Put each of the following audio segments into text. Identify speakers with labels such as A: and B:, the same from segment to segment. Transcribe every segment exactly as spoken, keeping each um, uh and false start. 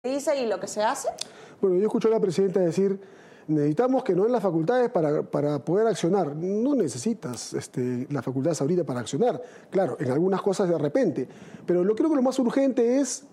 A: dice y lo que se hace?
B: Bueno, yo escuché a la presidenta decir, necesitamos que nos den las facultades para, para poder accionar. No necesitas este, las facultades ahorita para accionar. Claro, en algunas cosas de repente. Pero lo creo que lo más urgente es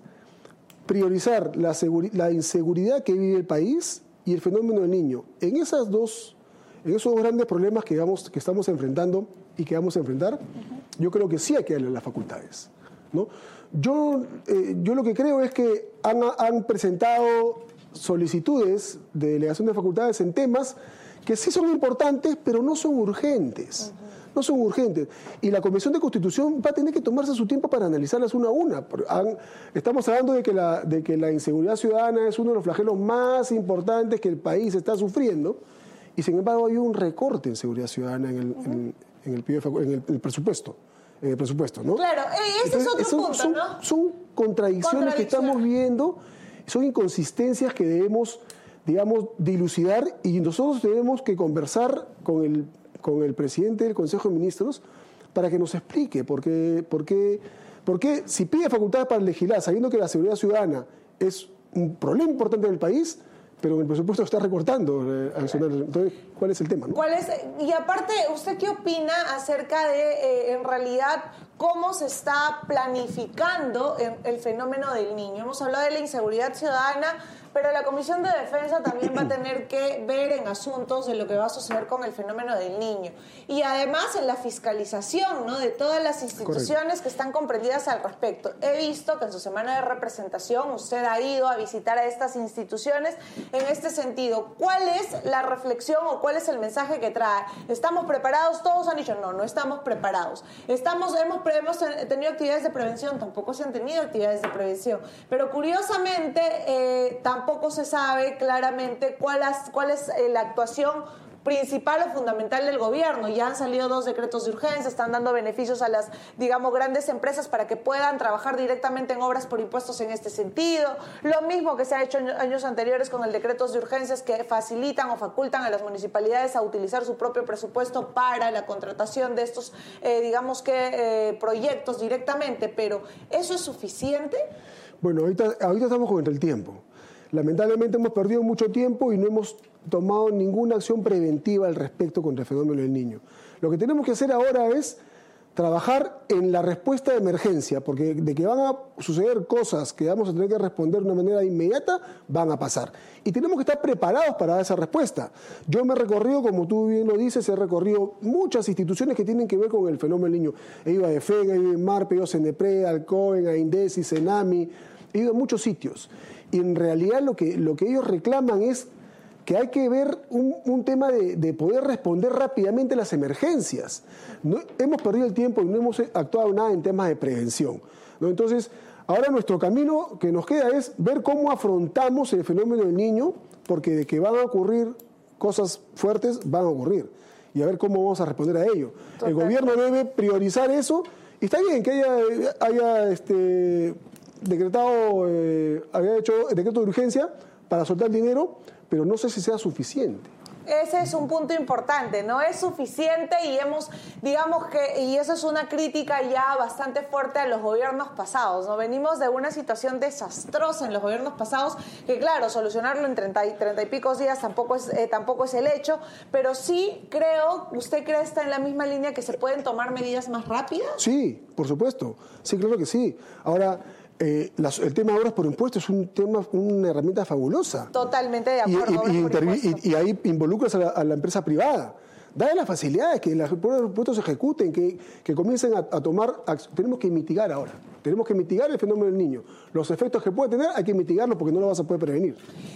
B: priorizar la, la inseguridad que vive el país y el fenómeno del niño. En esas dos, en esos dos grandes problemas que, vamos, que estamos enfrentando y que vamos a enfrentar, uh-huh. yo creo que sí hay que darle las facultades, ¿no? Yo, eh, yo lo que creo es que han, han presentado solicitudes de delegación de facultades en temas que sí son importantes, pero no son urgentes. Uh-huh. No son urgentes. Y la Comisión de Constitución va a tener que tomarse su tiempo para analizarlas una a una. Han, estamos hablando de que, la, de que la inseguridad ciudadana es uno de los flagelos más importantes que el país está sufriendo, y sin embargo hay un recorte en seguridad ciudadana en el, uh-huh. en, en, el, en, el, en el presupuesto. En el presupuesto, ¿no?
A: Claro, ese Entonces, es otro
B: son,
A: punto,
B: son,
A: ¿no?
B: Son contradicciones que estamos viendo, son inconsistencias que debemos, digamos, dilucidar, y nosotros tenemos que conversar con el, con el presidente del Consejo de Ministros para que nos explique por qué, por qué, por qué si pide facultades para legislar, sabiendo que la seguridad ciudadana es un problema importante en el país, pero en el presupuesto está recortando. Eh, Entonces, ¿cuál es el tema, ¿no?
A: ¿Cuál es? Y aparte, ¿usted qué opina acerca de, eh, en realidad, cómo se está planificando el, el fenómeno del niño? Hemos hablado de la inseguridad ciudadana, pero la Comisión de Defensa también va a tener que ver en asuntos de lo que va a suceder con el fenómeno del niño. Y además en la fiscalización, ¿no?, de todas las instituciones Correcto. Que están comprendidas al respecto. He visto que en su semana de representación usted ha ido a visitar a estas instituciones en este sentido. ¿Cuál es la reflexión o cuál es el mensaje que trae? ¿Estamos preparados? Todos han dicho, no, no estamos preparados. Estamos, hemos, hemos tenido actividades de prevención, tampoco se han tenido actividades de prevención. Pero curiosamente, eh, tampoco Tampoco se sabe claramente cuál es, cuál es eh, la actuación principal o fundamental del gobierno. Ya han salido dos decretos de urgencia, están dando beneficios a las, digamos, grandes empresas para que puedan trabajar directamente en obras por impuestos en este sentido. Lo mismo que se ha hecho en años anteriores con el decretos de urgencias que facilitan o facultan a las municipalidades a utilizar su propio presupuesto para la contratación de estos, eh, digamos que, eh, proyectos directamente. Pero, ¿eso es suficiente?
B: Bueno, ahorita, ahorita estamos contra el tiempo. Lamentablemente hemos perdido mucho tiempo y no hemos tomado ninguna acción preventiva al respecto contra el fenómeno del niño. Lo que tenemos que hacer ahora es trabajar en la respuesta de emergencia, porque de que van a suceder cosas que vamos a tener que responder de una manera inmediata, van a pasar. Y tenemos que estar preparados para dar esa respuesta. Yo me he recorrido, como tú bien lo dices, he recorrido muchas instituciones que tienen que ver con el fenómeno del niño. He ido a EFEG, he ido a MARPE, he ido a CENEPRE, al COEN, a INDECI, CENAMI, he ido a muchos sitios. Y en realidad lo que, lo que ellos reclaman es que hay que ver un, un tema de, de poder responder rápidamente a las emergencias. No, hemos perdido el tiempo y no hemos actuado nada en temas de prevención, ¿no? Entonces, ahora nuestro camino que nos queda es ver cómo afrontamos el fenómeno del niño, porque de que van a ocurrir cosas fuertes, van a ocurrir. Y a ver cómo vamos a responder a ello. Total. El gobierno debe priorizar eso, y está bien que haya... haya este, decretado, eh, había hecho decreto de urgencia para soltar dinero, pero no sé si sea suficiente.
A: Ese es un punto importante, no es suficiente y hemos, digamos que, y eso es una crítica ya bastante fuerte a los gobiernos pasados, ¿no? Venimos de una situación desastrosa en los gobiernos pasados, que claro, solucionarlo en treinta y, treinta y pico días tampoco es, eh, tampoco es el hecho, pero sí creo, ¿usted cree que está en la misma línea que se pueden tomar medidas más rápidas?
B: Sí, por supuesto, sí, claro que sí. Ahora, Eh, la, el tema de obras por impuestos es un tema, una herramienta fabulosa.
A: Totalmente de acuerdo.
B: Y, y, y, y, y ahí involucras a la, a la empresa privada. Dale las facilidades, que los impuestos se ejecuten, que, que comiencen a, a tomar... Tenemos que mitigar ahora. Tenemos que mitigar el fenómeno del niño. Los efectos que puede tener hay que mitigarlos porque no lo vas a poder prevenir.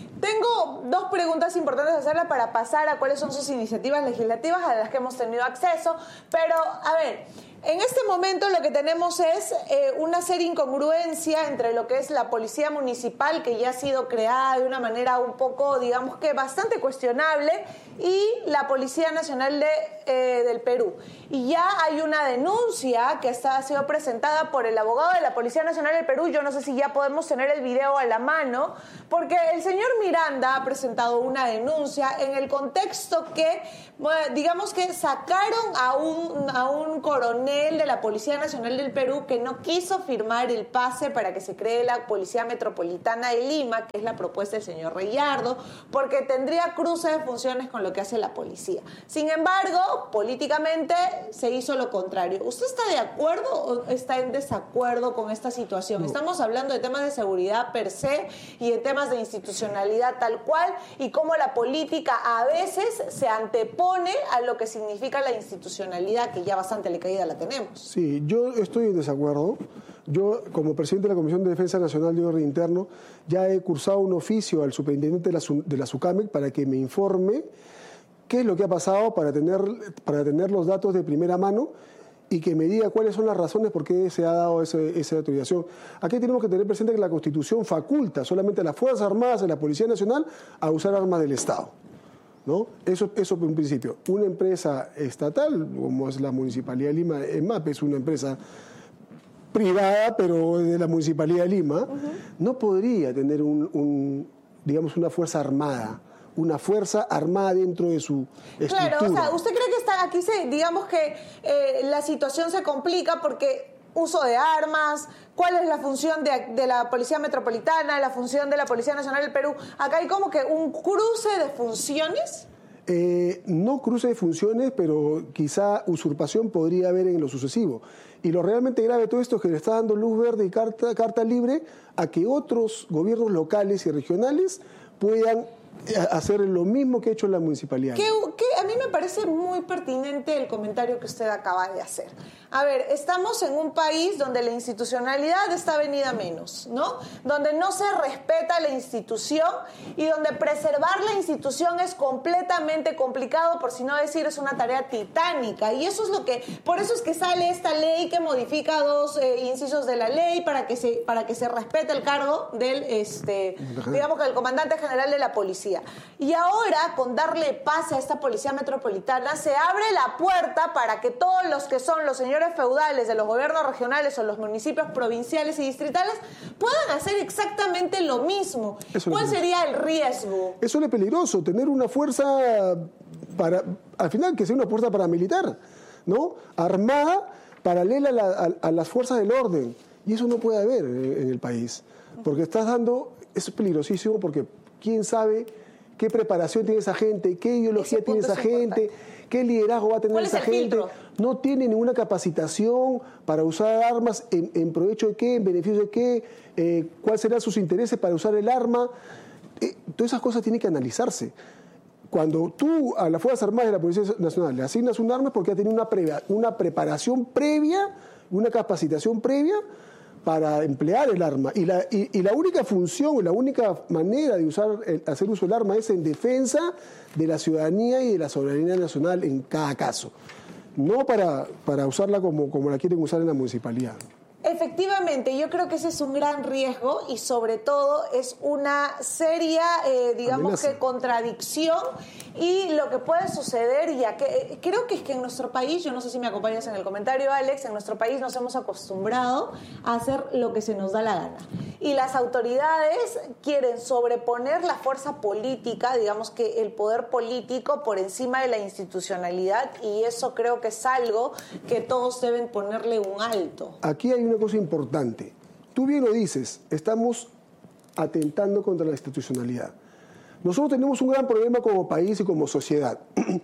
A: Tengo dos preguntas importantes a hacerle para pasar a cuáles son sus iniciativas legislativas a las que hemos tenido acceso. Pero, a ver... En este momento lo que tenemos es eh, una seria incongruencia entre lo que es la policía municipal, que ya ha sido creada de una manera un poco, digamos que bastante cuestionable, y la Policía Nacional de, eh, del Perú. Y ya hay una denuncia que está, ha sido presentada por el abogado de la Policía Nacional del Perú. Yo no sé si ya podemos tener el video a la mano, porque el señor Miranda ha presentado una denuncia en el contexto que, bueno, digamos que sacaron a un, a un coronel coronel de la Policía Nacional del Perú que no quiso firmar el pase para que se cree la Policía Metropolitana de Lima, que es la propuesta del señor Reyardo, porque tendría cruce de funciones con lo que hace la policía. Sin embargo, políticamente se hizo lo contrario. ¿Usted está de acuerdo o está en desacuerdo con esta situación? No. Estamos hablando de temas de seguridad per se y de temas de institucionalidad tal cual, y cómo la política a veces se antepone a lo que significa la institucionalidad, que ya bastante le caída la tenemos.
B: Sí, yo estoy en desacuerdo. Yo, como presidente de la Comisión de Defensa Nacional de Orden Interno, ya he cursado un oficio al superintendente de la, de la SUCAMEC para que me informe qué es lo que ha pasado, para tener, para tener los datos de primera mano y que me diga cuáles son las razones por qué se ha dado ese, esa autorización. Aquí tenemos que tener presente que la Constitución faculta solamente a las Fuerzas Armadas y a la Policía Nacional a usar armas del Estado, ¿no? Eso, eso por un principio. Una empresa estatal, como es la Municipalidad de Lima, EMAP es una empresa privada, pero de la Municipalidad de Lima, uh-huh. no podría tener un, un, digamos, una fuerza armada, una fuerza armada dentro de su estructura.
A: Claro, o sea, ¿usted cree que está aquí, se, digamos que eh, la situación se complica porque uso de armas, cuál es la función de, de la Policía Metropolitana, la función de la Policía Nacional del Perú? Acá hay como que un cruce de funciones.
B: Eh, no cruce de funciones, pero quizá usurpación podría haber en lo sucesivo. Y lo realmente grave de todo esto es que le está dando luz verde y carta, carta libre a que otros gobiernos locales y regionales puedan hacer lo mismo que ha hecho la municipalidad.
A: Que, que a mí me parece muy pertinente el comentario que usted acaba de hacer. A ver, estamos en un país donde la institucionalidad está venida menos, ¿no? Donde no se respeta la institución y donde preservar la institución es completamente complicado, por si no decir es una tarea titánica. Y eso es lo que, por eso es que sale esta ley que modifica dos eh, incisos de la ley para que se para que se respete el cargo del, este, digamos que el comandante general de la policía. Y ahora, con darle pase a esta Policía Metropolitana, se abre la puerta para que todos los que son los señores feudales de los gobiernos regionales o los municipios provinciales y distritales puedan hacer exactamente lo mismo. Eso ¿Cuál sería el riesgo?
B: Eso es peligroso, tener una fuerza, para, al final que sea una fuerza paramilitar, ¿no? Armada, paralela a, la, a, a las fuerzas del orden. Y eso no puede haber en, en el país. Porque estás dando, es peligrosísimo porque quién sabe qué preparación tiene esa gente, qué ideología tiene esa gente, qué liderazgo va a tener esa gente. Filtro? No tiene ninguna capacitación para usar armas en, en provecho de qué, en beneficio de qué, eh, cuáles serán sus intereses para usar el arma. Eh, todas esas cosas tienen que analizarse. Cuando tú a las Fuerzas Armadas de la Policía Nacional le asignas un arma es porque ha tenido una, pre una preparación previa, una capacitación previa para emplear el arma. Y la, y, y la única función, la única manera de usar el, hacer uso del arma es en defensa de la ciudadanía y de la soberanía nacional en cada caso. No para, para usarla como, como la quieren usar en la municipalidad.
A: Efectivamente, yo creo que ese es un gran riesgo y sobre todo es una seria, eh, digamos Amenaza. que contradicción y lo que puede suceder, ya que eh, creo que es que en nuestro país, yo no sé si me acompañas en el comentario, Alex, en nuestro país nos hemos acostumbrado a hacer lo que se nos da la gana. Y las autoridades quieren sobreponer la fuerza política, digamos que el poder político por encima de la institucionalidad, y eso creo que es algo que todos deben ponerle un alto.
B: Aquí hay una cosa importante. Tú bien lo dices, estamos atentando contra la institucionalidad. Nosotros tenemos un gran problema como país y como sociedad.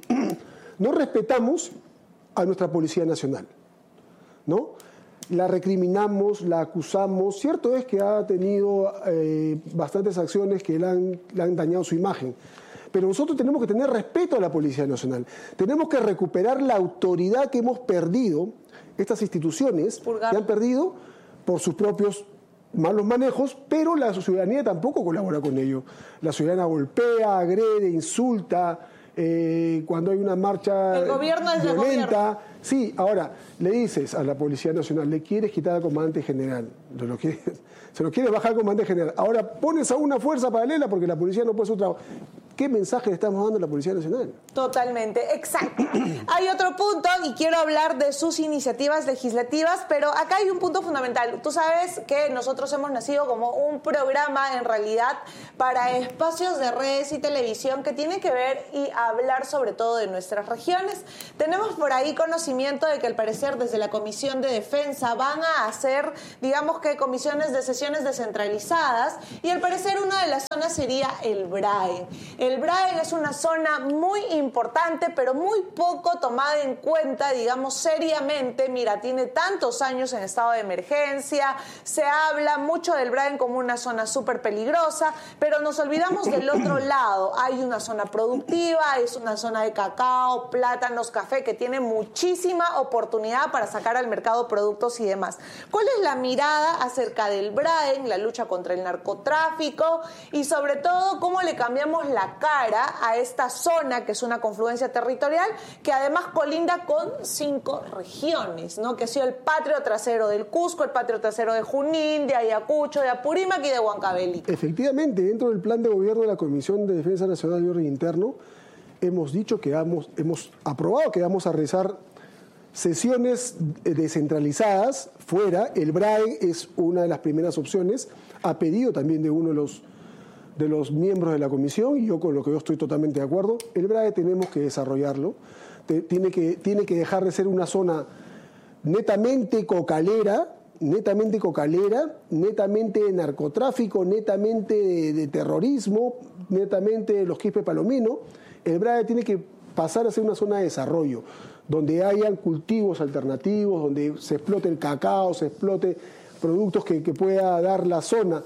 B: No respetamos a nuestra Policía Nacional, ¿no? La recriminamos, la acusamos. Cierto es que ha tenido eh, bastantes acciones que le han, le han dañado su imagen. Pero nosotros tenemos que tener respeto a la Policía Nacional. Tenemos que recuperar la autoridad que hemos perdido, estas instituciones Purgar. que han perdido por sus propios malos manejos, pero la ciudadanía tampoco colabora con ello. La ciudadanía golpea, agrede, insulta, eh, cuando hay una marcha
A: el gobierno es
B: violenta.
A: El gobierno.
B: Sí, ahora, le dices a la Policía Nacional, le quieres quitar al comandante general, se lo quieres, se lo quieres bajar al comandante general. Ahora pones a una fuerza paralela porque la policía no puede hacer su trabajo. ¿qué mensaje le estamos dando a la Policía Nacional?
A: Totalmente, exacto. Hay otro punto y quiero hablar de sus iniciativas legislativas, pero acá hay un punto fundamental. Tú sabes que nosotros hemos nacido como un programa en realidad para espacios de redes y televisión que tiene que ver y hablar sobre todo de nuestras regiones. Tenemos por ahí conocimiento de que al parecer desde la Comisión de Defensa van a hacer, digamos que comisiones de sesiones descentralizadas y al parecer una de las zonas sería el Braen. El Braen es una zona muy importante, pero muy poco tomada en cuenta, digamos, seriamente. Mira, tiene tantos años en estado de emergencia, se habla mucho del Braen como una zona súper peligrosa, pero nos olvidamos del otro lado. Hay una zona productiva, es una zona de cacao, plátanos, café, que tiene muchísima oportunidad para sacar al mercado productos y demás. ¿Cuál es la mirada acerca del Braen, la lucha contra el narcotráfico y sobre todo cómo le cambiamos la cara a esta zona que es una confluencia territorial que además colinda con cinco regiones, ¿no? Que ha sido el patrio trasero del Cusco, el patrio trasero de Junín, de Ayacucho, de Apurímac y de Huancavelica?
B: Efectivamente, dentro del plan de gobierno de la Comisión de Defensa Nacional y Orden Interno, hemos dicho que vamos, hemos aprobado que vamos a realizar sesiones descentralizadas fuera. El Braen es una de las primeras opciones, a pedido también de uno de los, de los miembros de la comisión, y yo con lo que yo estoy totalmente de acuerdo. El Braen tenemos que desarrollarlo, tiene que, tiene que dejar de ser una zona netamente cocalera, netamente cocalera, netamente de narcotráfico, netamente de, de terrorismo, netamente de los quispe palomino. El Braen tiene que pasar a ser una zona de desarrollo, donde hayan cultivos alternativos, donde se explote el cacao, se explote productos que, que pueda dar la zona.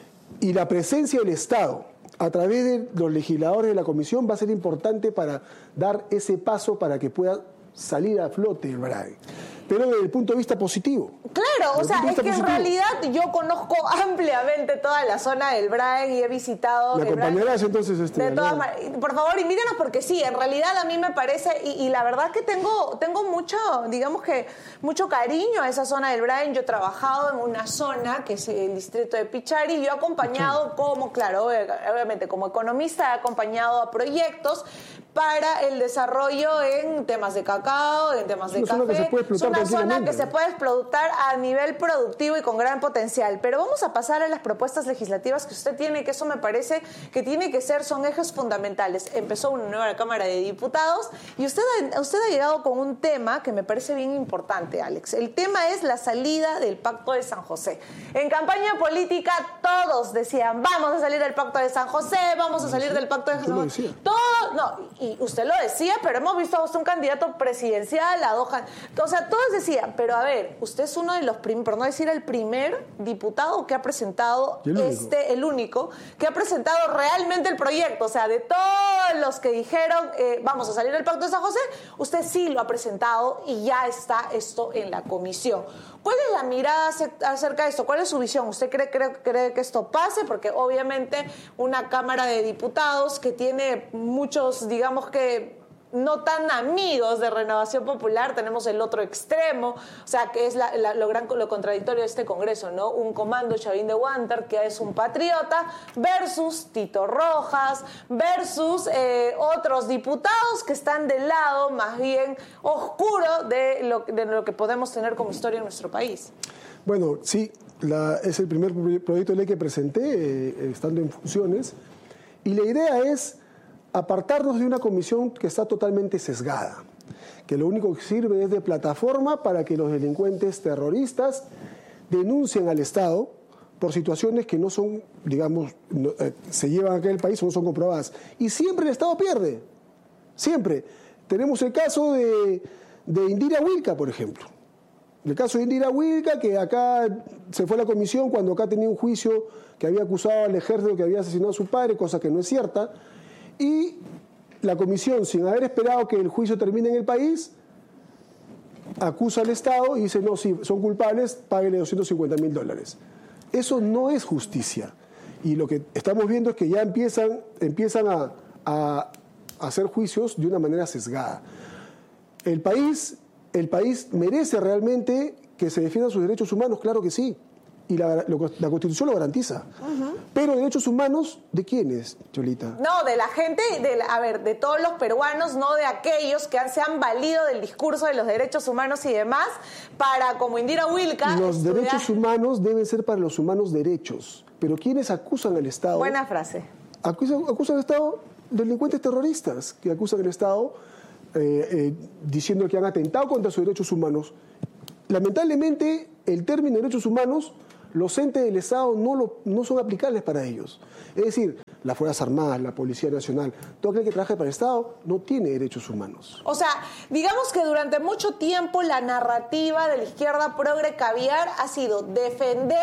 B: Y la presencia del Estado a través de los legisladores de la Comisión va a ser importante para dar ese paso para que pueda salir a flote el Braen. Pero desde el punto de vista positivo.
A: Claro, o sea, es que positivo. En realidad yo conozco ampliamente toda la zona del Braen y he visitado...
B: ¿Me acompañarás entonces? Este,
A: de todas maneras, por favor, invítanos porque sí, en realidad a mí me parece, y, y la verdad que tengo, tengo mucho, digamos que, mucho cariño a esa zona del Braen. Yo he trabajado en una zona que es el distrito de Pichari, y yo he acompañado como, claro, obviamente como economista he acompañado a proyectos para el desarrollo en temas de cacao, en temas de
B: es
A: café.
B: Una que se puede explotar
A: es una zona que se puede explotar a nivel productivo y con gran potencial. Pero vamos a pasar a las propuestas legislativas que usted tiene, que eso me parece que tiene que ser, son ejes fundamentales. Empezó una nueva Cámara de Diputados y usted ha, usted ha llegado con un tema que me parece bien importante, Alex. El tema es la salida del Pacto de San José. En campaña política todos decían, vamos a salir del Pacto de San José, vamos a salir del Pacto de San José. Todos, no, y usted lo decía, pero hemos visto a usted un candidato presidencial, a Doha. O sea, todos decían, pero a ver, usted es uno de los primeros, por no decir el primer diputado que ha presentado,
B: el
A: este, el único, que ha presentado realmente el proyecto. O sea, de todos los que dijeron, eh, vamos a salir del Pacto de San José, usted sí lo ha presentado y ya está esto en la comisión. ¿Cuál es la mirada acerca de esto? ¿Cuál es su visión? ¿Usted cree, cree, cree que esto pase? Porque obviamente una Cámara de Diputados que tiene muchos, digamos que, no tan amigos de Renovación Popular, tenemos el otro extremo, o sea, que es la, la, lo, gran, lo contradictorio de este Congreso, ¿no? Un comando Chavín de Huántar, que es un patriota, versus Tito Rojas, versus eh, otros diputados que están del lado más bien oscuro de lo, de lo que podemos tener como historia en nuestro país.
B: Bueno, sí, la, es el primer proyecto de ley que presenté, eh, estando en funciones, y la idea es apartarnos de una comisión que está totalmente sesgada, que lo único que sirve es de plataforma para que los delincuentes terroristas denuncien al Estado por situaciones que no son, digamos, no, eh, se llevan a aquel país o no son comprobadas. Y siempre el Estado pierde, siempre. Tenemos el caso de, de Indira Wilca, por ejemplo. El caso de Indira Wilca, que acá se fue a la comisión cuando acá tenía un juicio que había acusado al ejército que había asesinado a su padre, cosa que no es cierta. Y la comisión, sin haber esperado que el juicio termine en el país, acusa al Estado y dice, no, si son culpables, páguenle doscientos cincuenta mil dólares. Eso no es justicia. Y lo que estamos viendo es que ya empiezan, empiezan a, a, a hacer juicios de una manera sesgada. El país, el país merece realmente que se defiendan sus derechos humanos, claro que sí. y la, lo, la Constitución lo garantiza. Uh-huh. Pero derechos humanos, ¿de quiénes, Cholita?
A: No, de la gente, de la, a ver, de todos los peruanos, no de aquellos que han, se han valido del discurso de los derechos humanos y demás para, como Indira Wilka...
B: Los
A: estudiar...
B: derechos humanos deben ser para los humanos derechos, pero ¿quiénes acusan al Estado?
A: Buena frase.
B: Acusan, acusan al Estado delincuentes terroristas que acusan al Estado eh, eh, diciendo que han atentado contra sus derechos humanos. Lamentablemente, el término derechos humanos, los entes del Estado no, lo, no son aplicables para ellos. Es decir, las Fuerzas Armadas, la Policía Nacional, todo aquel que trabaje para el Estado no tiene derechos humanos.
A: O sea, digamos que durante mucho tiempo la narrativa de la izquierda progre caviar ha sido defender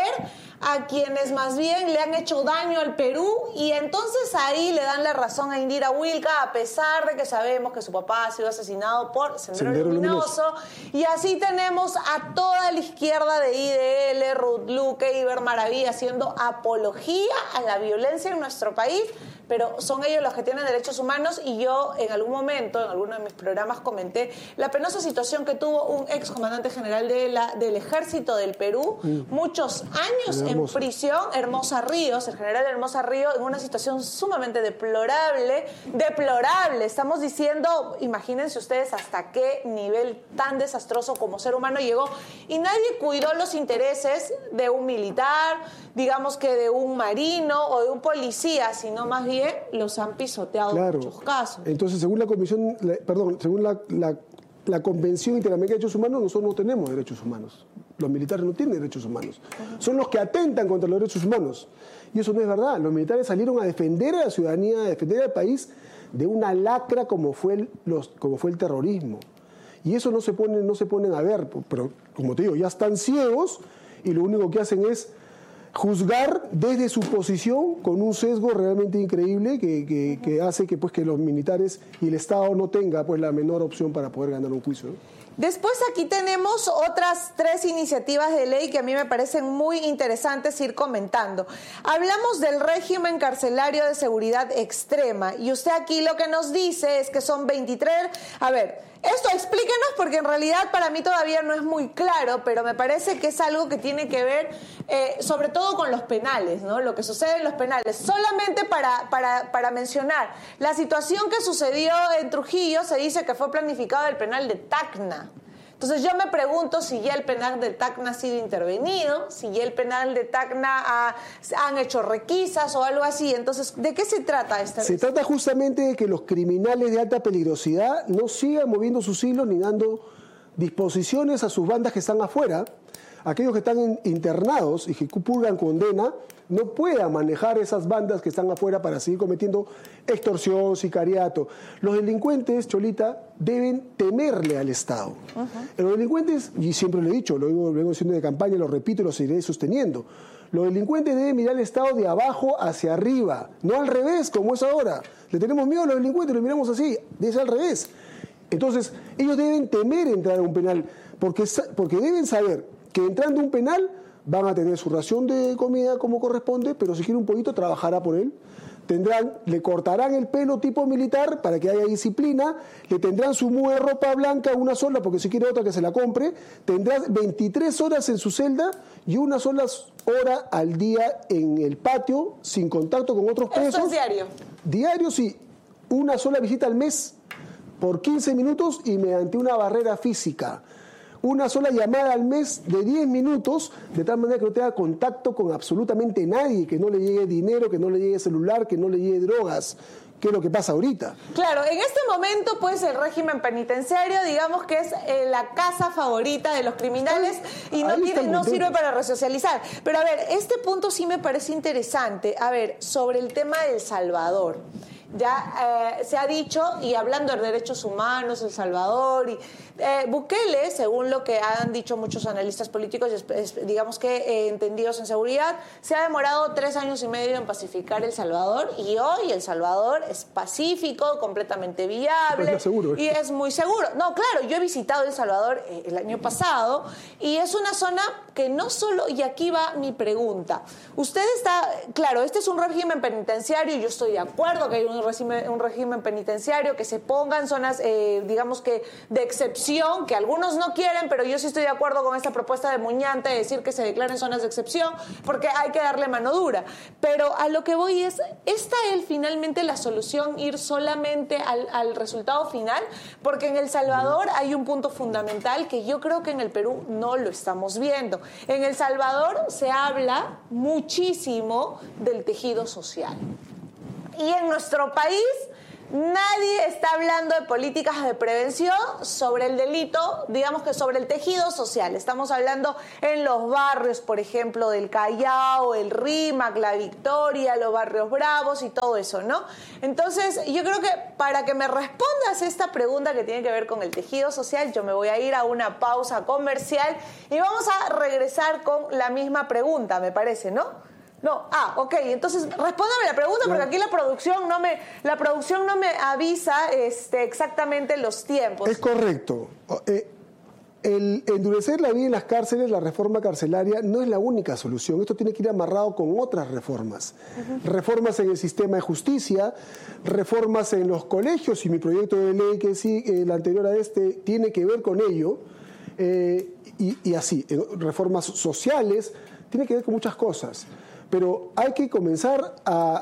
A: a quienes más bien le han hecho daño al Perú, y entonces ahí le dan la razón a Indira Wilka, a pesar de que sabemos que su papá ha sido asesinado por Sendero, Sendero Luminoso. Luminoso. Y así tenemos a toda la izquierda de I D L, Ruth Luque, Iber Maravilla haciendo apología a la violencia en nuestro país, pero son ellos los que tienen derechos humanos. Y yo en algún momento, en alguno de mis programas, comenté la penosa situación que tuvo un ex comandante general de la, del Ejército del Perú, mm. muchos años en prisión, Hermosa Ríos, el general Hermosa Ríos, en una situación sumamente deplorable, deplorable. Estamos diciendo, imagínense ustedes hasta qué nivel tan desastroso como ser humano llegó, y nadie cuidó los intereses de un militar, digamos que de un marino o de un policía, sino más bien los han pisoteado
B: claro.
A: en muchos casos.
B: Entonces, según la comisión, la, perdón, según la, la, la Convención Interamericana de Derechos Humanos, nosotros no tenemos derechos humanos. Los militares no tienen derechos humanos. Uh-huh. Son los que atentan contra los derechos humanos. Y eso no es verdad. Los militares salieron a defender a la ciudadanía, a defender al país de una lacra como fue el, los, como fue el terrorismo. Y eso no se ponen, no se ponen a ver. Pero, como te digo, ya están ciegos y lo único que hacen es juzgar desde su posición con un sesgo realmente increíble que, que, que hace que, pues, que los militares y el Estado no tenga, pues, la menor opción para poder ganar un juicio, ¿no?
A: Después aquí tenemos otras tres iniciativas de ley que a mí me parecen muy interesantes ir comentando. Hablamos del régimen carcelario de seguridad extrema, y usted aquí lo que nos dice es que son veintitrés... A ver, esto explíquenos, porque en realidad para mí todavía no es muy claro, pero me parece que es algo que tiene que ver eh, sobre todo con los penales, ¿no? Lo que sucede en los penales. Solamente para, para, para mencionar, la situación que sucedió en Trujillo se dice que fue planificado el penal de Tacna. Entonces yo me pregunto si ya el penal de Tacna ha sido intervenido, si ya el penal de Tacna ha, han hecho requisas o algo así. Entonces, ¿de qué se trata esta vez?
B: Se trata justamente de que los criminales de alta peligrosidad no sigan moviendo sus hilos ni dando disposiciones a sus bandas que están afuera. Aquellos que están internados y que purgan condena no puedan manejar esas bandas que están afuera para seguir cometiendo extorsión, sicariato. Los delincuentes, Cholita, deben temerle al Estado. Uh-huh. Los delincuentes, y siempre lo he dicho, lo vengo, lo vengo diciendo de campaña, lo repito y lo seguiré sosteniendo, los delincuentes deben mirar al Estado de abajo hacia arriba, no al revés, como es ahora. Le tenemos miedo a los delincuentes, los miramos así, es al revés. Entonces, ellos deben temer entrar a un penal, porque, porque deben saber que entrando a un penal van a tener su ración de comida como corresponde, pero si quiere un pollito trabajará por él. Tendrán, le cortarán el pelo tipo militar para que haya disciplina, le tendrán su muda de ropa blanca, una sola, porque si quiere otra que se la compre, tendrá veintitrés horas en su celda y una sola hora al día en el patio, sin contacto con otros presos.
A: ¿Esto es diario?
B: Diario, sí. Una sola visita al mes por quince minutos y mediante una barrera física. Una sola llamada al mes de diez minutos, de tal manera que no tenga contacto con absolutamente nadie, que no le llegue dinero, que no le llegue celular, que no le llegue drogas, que es lo que pasa ahorita.
A: Claro, en este momento, pues, el régimen penitenciario, digamos que es eh, la casa favorita de los criminales y no, tiene, no sirve para resocializar. Pero a ver, este punto sí me parece interesante. A ver, sobre el tema de El Salvador. Ya eh, se ha dicho, y hablando de derechos humanos, El Salvador, y eh, Bukele, según lo que han dicho muchos analistas políticos, es, es, digamos que eh, entendidos en seguridad, se ha demorado tres años y medio en pacificar El Salvador, y hoy El Salvador es pacífico, completamente viable,
B: es seguro, ¿eh?
A: Y es muy seguro. No, claro, yo he visitado El Salvador eh, el año pasado, y es una zona que no solo, y aquí va mi pregunta, usted está, claro, este es un régimen penitenciario, yo estoy de acuerdo que hay un régimen, un régimen penitenciario, que se pongan zonas, eh, digamos que de excepción, que algunos no quieren, pero yo sí estoy de acuerdo con esta propuesta de Muñante de decir que se declaren zonas de excepción, porque hay que darle mano dura. Pero a lo que voy es, ¿está él finalmente la solución ir solamente al, al resultado final? Porque en El Salvador hay un punto fundamental que yo creo que en el Perú no lo estamos viendo. En El Salvador se habla muchísimo del tejido social. Y en nuestro país nadie está hablando de políticas de prevención sobre el delito, digamos que sobre el tejido social. Estamos hablando en los barrios, por ejemplo, del Callao, el Rímac, la Victoria, los barrios bravos y todo eso, ¿no? Entonces, yo creo que para que me respondas esta pregunta que tiene que ver con el tejido social, yo me voy a ir a una pausa comercial y vamos a regresar con la misma pregunta, me parece, ¿no? No, ah, ok, entonces respóndame la pregunta porque aquí la producción no me, la producción no me avisa este, exactamente los tiempos.
B: Es correcto. Eh, el endurecer la vida en las cárceles, la reforma carcelaria, no es la única solución. Esto tiene que ir amarrado con otras reformas. Uh-huh. Reformas en el sistema de justicia, reformas en los colegios, y mi proyecto de ley, que sí, el anterior a este, tiene que ver con ello, eh, y, y así, reformas sociales, tiene que ver con muchas cosas. Pero hay que comenzar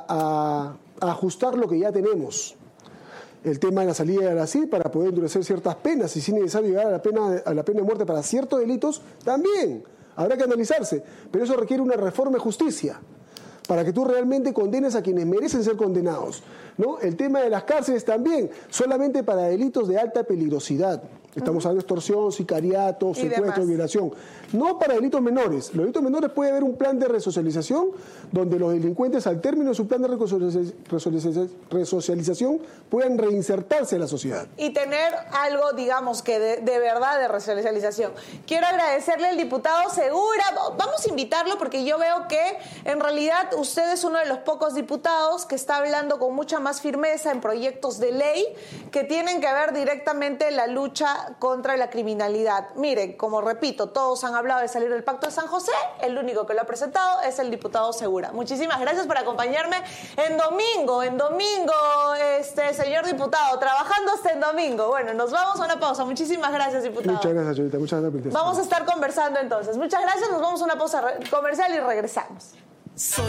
B: a, a, a ajustar lo que ya tenemos. El tema de la salida de Brasil para poder endurecer ciertas penas, y si es necesario llegar a la pena, a la pena de muerte para ciertos delitos, también habrá que analizarse. Pero eso requiere una reforma de justicia, para que tú realmente condenes a quienes merecen ser condenados, ¿no? El tema de las cárceles también, solamente para delitos de alta peligrosidad. Estamos hablando de extorsión, sicariato, secuestro, violación. No para delitos menores. Los delitos menores puede haber un plan de resocialización donde los delincuentes, al término de su plan de resocialización, puedan reinsertarse en la sociedad.
A: Y tener algo, digamos, que de, de verdad de resocialización. Quiero agradecerle al diputado Segura. Vamos a invitarlo porque yo veo que en realidad usted es uno de los pocos diputados que está hablando con mucha más firmeza en proyectos de ley que tienen que ver directamente la lucha contra la criminalidad. Miren, como repito, todos han hablado de salir del Pacto de San José, el único que lo ha presentado es el diputado Segura. Muchísimas gracias por acompañarme en domingo, en domingo, este señor diputado, trabajando hasta en domingo. Bueno, nos vamos a una pausa. Muchísimas gracias, diputado.
B: Muchas gracias, Cholita. Muchas gracias.
A: Vamos a estar conversando entonces. Muchas gracias, nos vamos a una pausa comercial y regresamos.